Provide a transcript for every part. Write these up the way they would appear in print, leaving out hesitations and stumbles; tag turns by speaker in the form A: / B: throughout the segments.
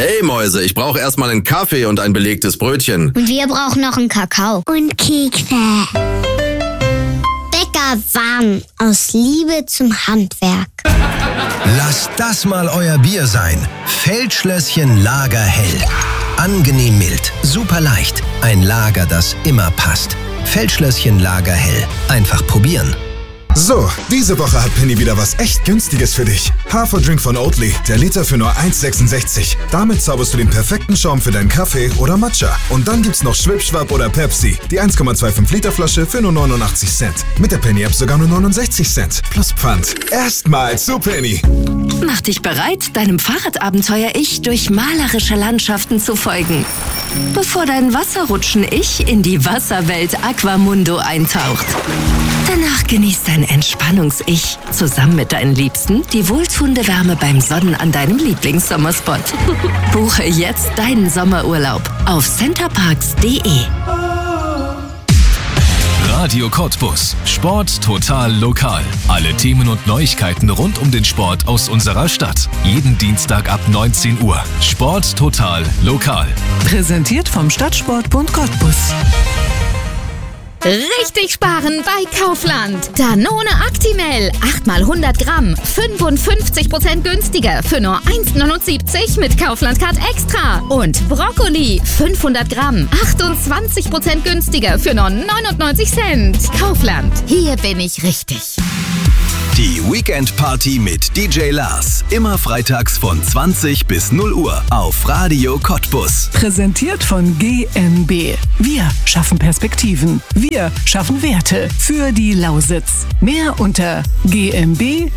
A: Hey Mäuse, ich brauche erstmal einen Kaffee und ein belegtes Brötchen.
B: Und wir brauchen noch einen Kakao. Und Kekse. Bäcker warm, aus Liebe zum Handwerk.
C: Lasst das mal euer Bier sein. Feldschlösschen Lager hell. Angenehm mild, super leicht. Ein Lager, das immer passt. Feldschlösschen Lager hell. Einfach probieren.
D: So, diese Woche hat Penny wieder was echt Günstiges für dich. Haferdrink von Oatly, der Liter für nur 1,66. Damit zauberst du den perfekten Schaum für deinen Kaffee oder Matcha. Und dann gibt's noch Schwipschwap oder Pepsi, die 1,25 Liter Flasche für nur 89 Cent. Mit der Penny-App sogar nur 69 Cent. Plus Pfand. Erstmal zu Penny.
E: Mach dich bereit, deinem Fahrradabenteuer-Ich durch malerische Landschaften zu folgen. Bevor dein Wasserrutschen-Ich in die Wasserwelt Aquamundo eintaucht. Danach genießt dein Entspannungs-Ich zusammen mit deinen Liebsten die wohltuende Wärme beim Sonnen an deinem Lieblingssommerspot. Buche jetzt deinen Sommerurlaub auf centerparks.de.
F: Radio Cottbus. Sport total lokal. Alle Themen und Neuigkeiten rund um den Sport aus unserer Stadt. Jeden Dienstag ab 19 Uhr. Sport total lokal.
G: Präsentiert vom Stadtsportbund Cottbus.
H: Richtig sparen bei Kaufland. Danone Actimel, 8x100 Gramm, 55% günstiger für nur 1,79 mit Kaufland-Card Extra. Und Brokkoli, 500 Gramm, 28% günstiger für nur 99 Cent. Kaufland, hier bin ich richtig.
I: Die Weekend Party mit DJ Lars. Immer freitags von 20 bis 0 Uhr auf Radio Cottbus.
G: Präsentiert von GmbH. Wir schaffen Perspektiven. Wir schaffen Werte für die Lausitz. Mehr unter gmbh.de.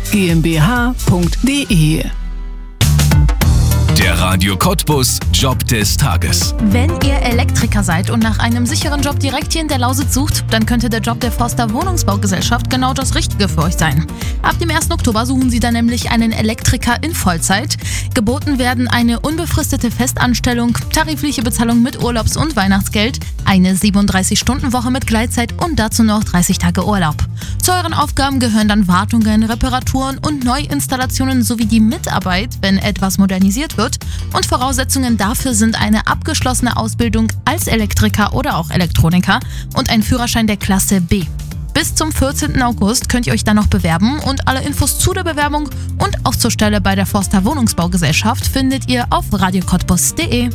F: Der Radio Cottbus Job des Tages.
J: Wenn ihr Elektriker seid und nach einem sicheren Job direkt hier in der Lausitz sucht, dann könnte der Job der Forster Wohnungsbaugesellschaft genau das Richtige für euch sein. Ab dem 1. Oktober suchen sie dann nämlich einen Elektriker in Vollzeit. Geboten werden eine unbefristete Festanstellung, tarifliche Bezahlung mit Urlaubs- und Weihnachtsgeld, eine 37-Stunden-Woche mit Gleitzeit und dazu noch 30 Tage Urlaub. Zu euren Aufgaben gehören dann Wartungen, Reparaturen und Neuinstallationen sowie die Mitarbeit, wenn etwas modernisiert wird. Und Voraussetzungen dafür sind eine abgeschlossene Ausbildung als Elektriker oder auch Elektroniker und ein Führerschein der Klasse B. Bis zum 14. August könnt ihr euch dann noch bewerben und alle Infos zu der Bewerbung und auch zur Stelle bei der Forster Wohnungsbaugesellschaft findet ihr auf radiocottbus.de.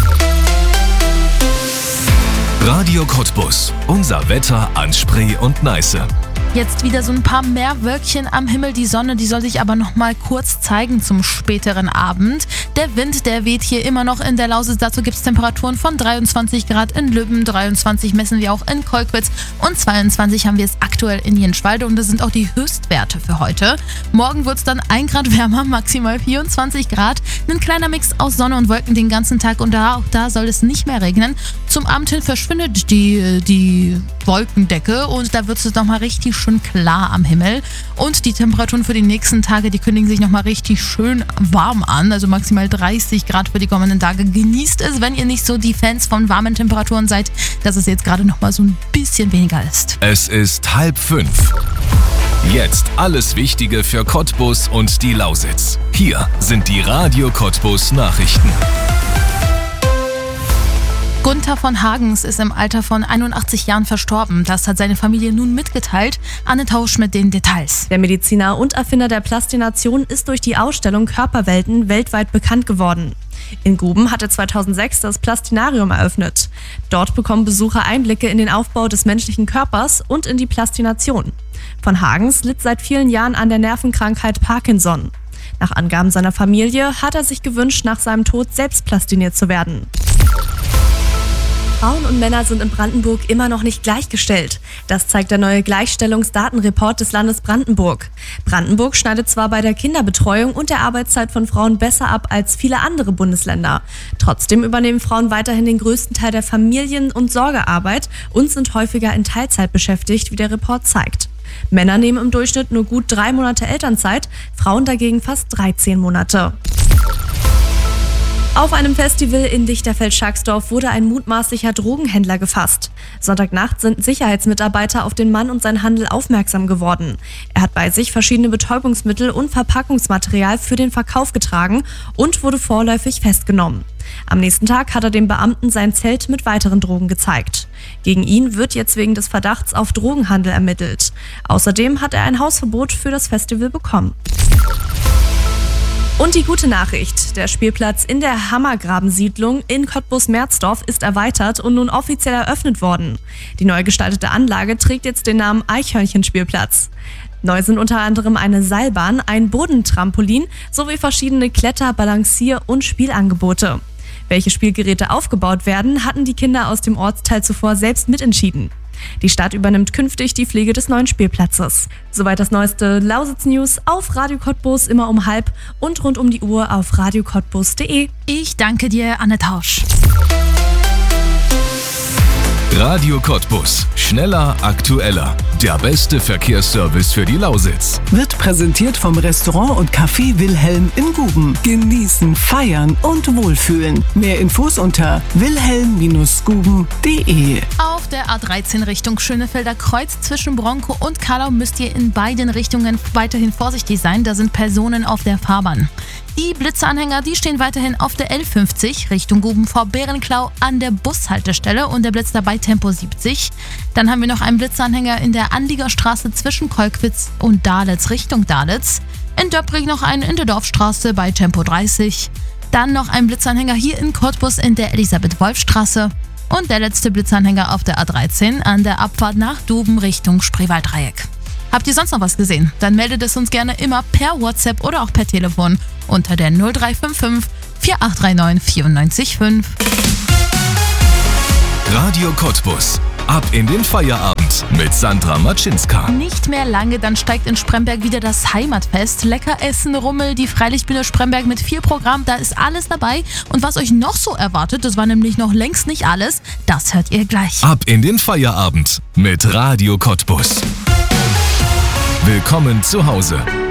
F: Radio Cottbus. Unser Wetter an Spree und Neiße.
J: Jetzt wieder so ein paar mehr Wölkchen am Himmel. Die Sonne, die soll sich aber noch mal kurz zeigen zum späteren Abend. Der Wind, der weht hier immer noch in der Lausitz. Dazu gibt es Temperaturen von 23 Grad in Lübben, 23 messen wir auch in Kolkwitz und 22 haben wir es aktuell in Jenschwalde und das sind auch die Höchstwerte für heute. Morgen wird es dann 1 Grad wärmer, maximal 24 Grad. Ein kleiner Mix aus Sonne und Wolken den ganzen Tag und auch da soll es nicht mehr regnen. Zum Abend hin verschwindet die Wolkendecke und da wird es nochmal richtig schön klar am Himmel. Und die Temperaturen für die nächsten Tage, die kündigen sich nochmal richtig schön warm an, also maximal 30 Grad für die kommenden Tage. Genießt es, wenn ihr nicht so die Fans von warmen Temperaturen seid, dass es jetzt gerade nochmal so ein bisschen weniger ist.
F: Es ist 4:30. Jetzt alles Wichtige für Cottbus und die Lausitz. Hier sind die Radio Cottbus Nachrichten.
J: Gunther von Hagens ist im Alter von 81 Jahren verstorben. Das hat seine Familie nun mitgeteilt. Anne Tausch mit den Details.
K: Der Mediziner und Erfinder der Plastination ist durch die Ausstellung Körperwelten weltweit bekannt geworden. In Guben hat er 2006 das Plastinarium eröffnet. Dort bekommen Besucher Einblicke in den Aufbau des menschlichen Körpers und in die Plastination. Von Hagens litt seit vielen Jahren an der Nervenkrankheit Parkinson. Nach Angaben seiner Familie hat er sich gewünscht, nach seinem Tod selbst plastiniert zu werden. Frauen und Männer sind in Brandenburg immer noch nicht gleichgestellt. Das zeigt der neue Gleichstellungsdatenreport des Landes Brandenburg. Brandenburg schneidet zwar bei der Kinderbetreuung und der Arbeitszeit von Frauen besser ab als viele andere Bundesländer. Trotzdem übernehmen Frauen weiterhin den größten Teil der Familien- und Sorgearbeit und sind häufiger in Teilzeit beschäftigt, wie der Report zeigt. Männer nehmen im Durchschnitt nur gut 3 Monate Elternzeit, Frauen dagegen fast 13 Monate. Auf einem Festival in Lichterfeld-Schacksdorf wurde ein mutmaßlicher Drogenhändler gefasst. Sonntagnacht sind Sicherheitsmitarbeiter auf den Mann und seinen Handel aufmerksam geworden. Er hat bei sich verschiedene Betäubungsmittel und Verpackungsmaterial für den Verkauf getragen und wurde vorläufig festgenommen. Am nächsten Tag hat er dem Beamten sein Zelt mit weiteren Drogen gezeigt. Gegen ihn wird jetzt wegen des Verdachts auf Drogenhandel ermittelt. Außerdem hat er ein Hausverbot für das Festival bekommen. Und die gute Nachricht: Der Spielplatz in der Hammergraben-Siedlung in Cottbus-Merzdorf ist erweitert und nun offiziell eröffnet worden. Die neu gestaltete Anlage trägt jetzt den Namen Eichhörnchen-Spielplatz. Neu sind unter anderem eine Seilbahn, ein Bodentrampolin sowie verschiedene Kletter-, Balancier- und Spielangebote. Welche Spielgeräte aufgebaut werden, hatten die Kinder aus dem Ortsteil zuvor selbst mitentschieden. Die Stadt übernimmt künftig die Pflege des neuen Spielplatzes. Soweit das neueste Lausitz-News auf Radio Cottbus immer um 12:30 und rund um die Uhr auf radiocottbus.de.
J: Ich danke dir, Anne Tausch.
F: Radio Cottbus. Schneller, aktueller. Der beste Verkehrsservice für die Lausitz.
G: Wird präsentiert vom Restaurant und Café Wilhelm in Guben. Genießen, feiern und wohlfühlen. Mehr Infos unter wilhelm-guben.de.
J: Auf der A13 Richtung Schönefelder Kreuz zwischen Bronco und Kallau müsst ihr in beiden Richtungen weiterhin vorsichtig sein. Da sind Personen auf der Fahrbahn. Die Blitzeanhänger, die stehen weiterhin auf der L50 Richtung Guben vor Bärenklau an der Bushaltestelle und der Blitz dabei Tempo 70. Dann haben wir noch einen Blitzanhänger in der Anliegerstraße zwischen Kolkwitz und Dahlitz Richtung Dahlitz. In Döbrig noch einen in der Dorfstraße bei Tempo 30. Dann noch ein Blitzanhänger hier in Cottbus in der Elisabeth-Wolf-Straße. Und der letzte Blitzanhänger auf der A13 an der Abfahrt nach Duben Richtung Spreewalddreieck. Habt ihr sonst noch was gesehen? Dann meldet es uns gerne immer per WhatsApp oder auch per Telefon unter der 0355 4839 94,5.
F: Radio Cottbus. Ab in den Feierabend mit Sandra Matschinska.
J: Nicht mehr lange, dann steigt in Spremberg wieder das Heimatfest. Lecker essen, Rummel, die Freilichtbühne Spremberg mit 4 Programmen, da ist alles dabei. Und was euch noch so erwartet, das war nämlich noch längst nicht alles, das hört ihr gleich.
F: Ab in den Feierabend mit Radio Cottbus. Willkommen zu Hause.